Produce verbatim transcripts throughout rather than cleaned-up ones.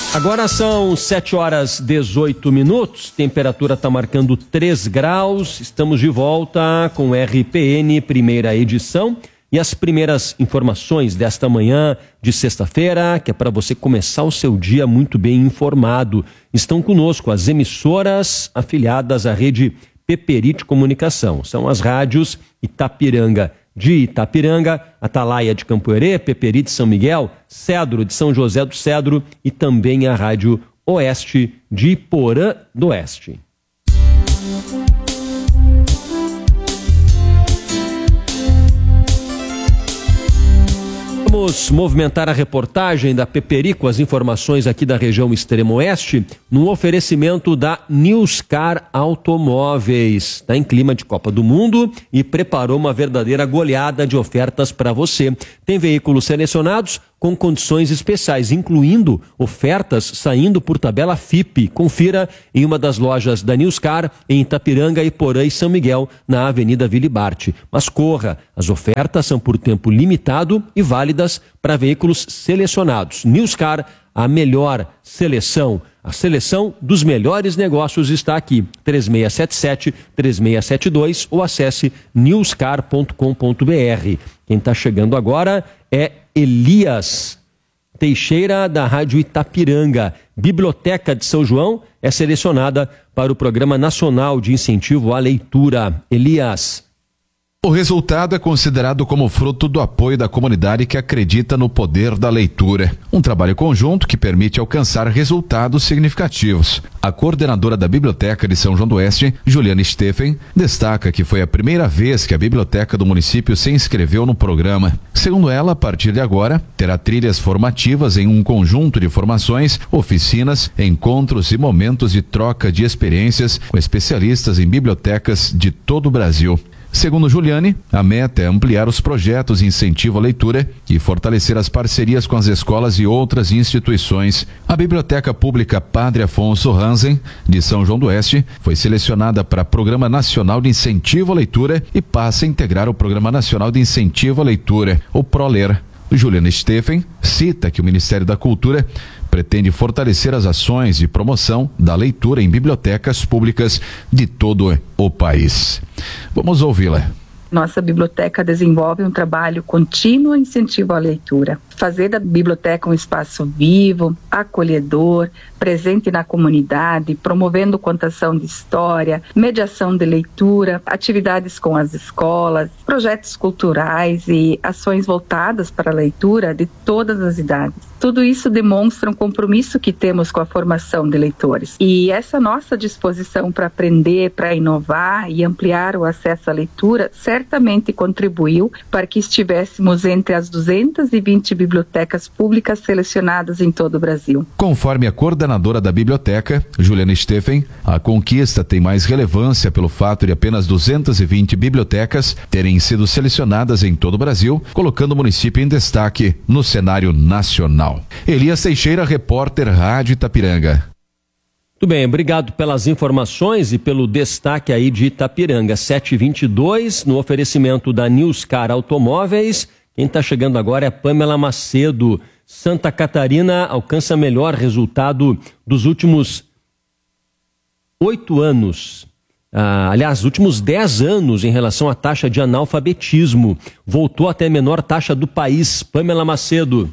Agora são sete horas e dezoito minutos, temperatura está marcando três graus, estamos de volta com o R P N, primeira edição, e as primeiras informações desta manhã de sexta-feira, que é para você começar o seu dia muito bem informado. Estão conosco as emissoras afiliadas à rede Peperite Comunicação, são as rádios Itapiranga de Itapiranga, Atalaia de Campoerê, Peperite de São Miguel, Cedro de São José do Cedro e também a Rádio Oeste de Porã do Oeste. Vamos movimentar a reportagem da Peperi com as informações aqui da região extremo oeste, no oferecimento da Newscar Automóveis. Está em clima de Copa do Mundo e preparou uma verdadeira goleada de ofertas para você. Tem veículos selecionados com condições especiais, incluindo ofertas saindo por tabela F I P. Confira em uma das lojas da Newscar, em Itapiranga, Iporã e São Miguel, na Avenida Vilibarte. Mas corra, as ofertas são por tempo limitado e válidas para veículos selecionados. Newscar, a melhor seleção. A seleção dos melhores negócios está aqui. três seis sete sete, três seis sete dois ou acesse newscar ponto com ponto b r. Quem está chegando agora é Elias Teixeira, da Rádio Itapiranga. Biblioteca de São João é selecionada para o Programa Nacional de Incentivo à Leitura. Elias. O resultado é considerado como fruto do apoio da comunidade que acredita no poder da leitura. Um trabalho conjunto que permite alcançar resultados significativos. A coordenadora da Biblioteca de São João do Oeste, Juliana Steffen, destaca que foi a primeira vez que a biblioteca do município se inscreveu no programa. Segundo ela, a partir de agora, terá trilhas formativas em um conjunto de formações, oficinas, encontros e momentos de troca de experiências com especialistas em bibliotecas de todo o Brasil. Segundo Juliane, a meta é ampliar os projetos de incentivo à leitura e fortalecer as parcerias com as escolas e outras instituições. A Biblioteca Pública Padre Afonso Hansen, de São João do Oeste, foi selecionada para Programa Nacional de Incentivo à Leitura e passa a integrar o Programa Nacional de Incentivo à Leitura, o ProLer. Juliana Steffen cita que o Ministério da Cultura pretende fortalecer as ações de promoção da leitura em bibliotecas públicas de todo o país. Vamos ouvi-la. Nossa biblioteca desenvolve um trabalho contínuo e incentivo à leitura. Fazer da biblioteca um espaço vivo, acolhedor, presente na comunidade, promovendo contação de história, mediação de leitura, atividades com as escolas, projetos culturais e ações voltadas para a leitura de todas as idades. Tudo isso demonstra um compromisso que temos com a formação de leitores. E essa nossa disposição para aprender, para inovar e ampliar o acesso à leitura certamente contribuiu para que estivéssemos entre as duzentas e vinte bibliotecas públicas selecionadas em todo o Brasil. Conforme a coordenadora da biblioteca, Juliana Steffen, a conquista tem mais relevância pelo fato de apenas duzentas e vinte bibliotecas terem sido selecionadas em todo o Brasil, colocando o município em destaque no cenário nacional. Elias Teixeira, repórter Rádio Itapiranga. Muito bem, obrigado pelas informações e pelo destaque aí de Itapiranga. sete e vinte e dois, no oferecimento da Newscar Automóveis. Quem está chegando agora é Pamela Macedo. Santa Catarina alcança melhor resultado dos últimos oito anos. Ah, aliás, últimos dez anos em relação à taxa de analfabetismo. Voltou até a menor taxa do país. Pamela Macedo.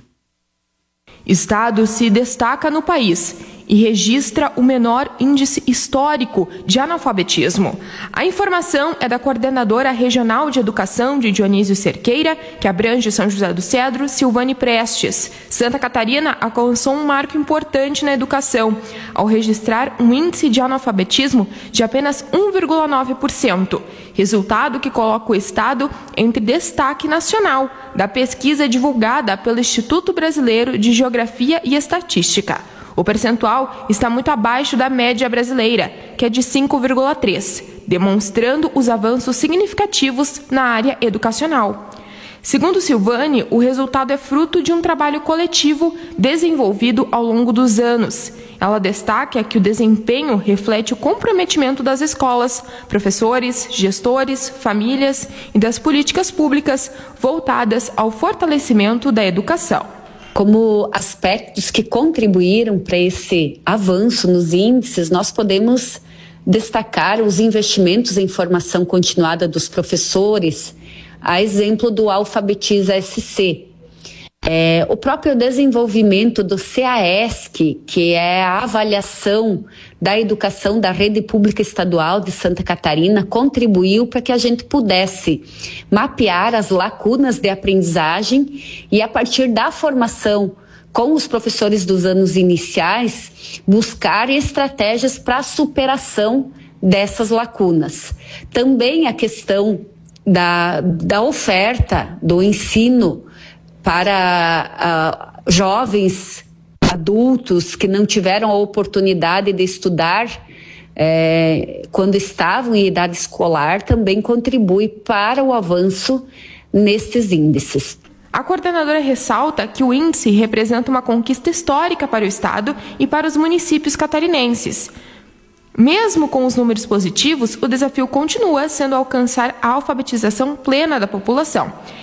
Estado se destaca no país e registra o menor índice histórico de analfabetismo. A informação é da coordenadora regional de educação de Dionísio Cerqueira, que abrange São José do Cedro, Silvane Prestes. Santa Catarina alcançou um marco importante na educação, ao registrar um índice de analfabetismo de apenas um vírgula nove por cento, resultado que coloca o estado entre destaque nacional da pesquisa divulgada pelo Instituto Brasileiro de Geografia e Estatística. O percentual está muito abaixo da média brasileira, que é de cinco vírgula três, demonstrando os avanços significativos na área educacional. Segundo Silvane, o resultado é fruto de um trabalho coletivo desenvolvido ao longo dos anos. Ela destaca que o desempenho reflete o comprometimento das escolas, professores, gestores, famílias e das políticas públicas voltadas ao fortalecimento da educação. Como aspectos que contribuíram para esse avanço nos índices, nós podemos destacar os investimentos em formação continuada dos professores, a exemplo do Alfabetiza S C. É, o próprio desenvolvimento do CAESC, que é a avaliação da educação da rede pública estadual de Santa Catarina, contribuiu para que a gente pudesse mapear as lacunas de aprendizagem e, a partir da formação com os professores dos anos iniciais, buscar estratégias para a superação dessas lacunas. Também a questão da, da oferta do ensino para uh, jovens adultos que não tiveram a oportunidade de estudar eh, quando estavam em idade escolar, também contribui para o avanço nestes índices. A coordenadora ressalta que o índice representa uma conquista histórica para o Estado e para os municípios catarinenses. Mesmo com os números positivos, o desafio continua sendo alcançar a alfabetização plena da população.